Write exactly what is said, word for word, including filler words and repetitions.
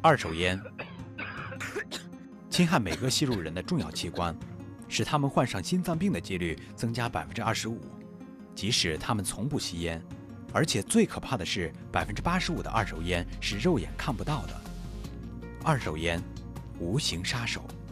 二手烟侵害每个吸入人的重要器官，使他们患上心脏病的几率增加百分之二十五，即使他们从不吸烟。而且最可怕的是，百分之八十五的二手烟是肉眼看不到的。二手烟，无形杀手。